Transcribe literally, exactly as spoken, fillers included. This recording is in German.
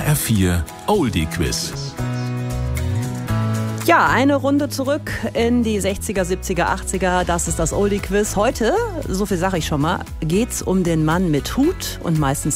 R vier Oldie Quiz. Ja, eine Runde zurück in die sechziger, siebziger, achtziger. Das ist das Oldie Quiz. Heute, so viel sage ich schon mal, geht's um den Mann mit Hut und meistens